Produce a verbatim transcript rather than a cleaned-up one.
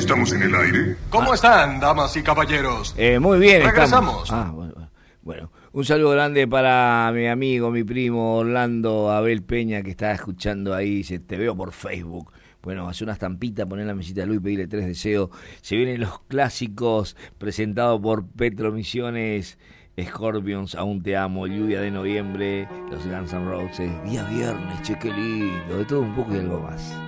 ¿Estamos en el aire? ¿Cómo ah. están, damas y caballeros? Eh, muy bien, regresamos. Estamos. Ah, bueno, bueno, un saludo grande para mi amigo, mi primo Orlando Abel Peña, que está escuchando ahí. Se te veo por Facebook. Bueno, hace una estampita, poner la mesita de Luis, pedirle tres deseos. Se vienen los clásicos presentados por Petro Misiones, Scorpions, Aún Te Amo, Lluvia de Noviembre, los Guns N' Roses, Día Viernes, che, qué lindo, de todo un poco y algo más.